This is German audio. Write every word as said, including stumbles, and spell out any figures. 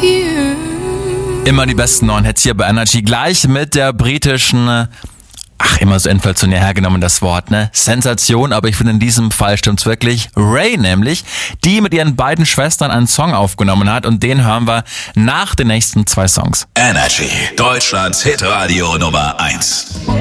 you. Immer die besten neuen Hits hier bei Energy. Gleich mit der britischen, ach, immer so inflationär hergenommen das Wort, ne? Sensation, aber ich finde in diesem Fall stimmt's wirklich. Ray nämlich, die mit ihren beiden Schwestern einen Song aufgenommen hat und den hören wir nach den nächsten zwei Songs. Energy, Deutschlands Hitradio Nummer eins.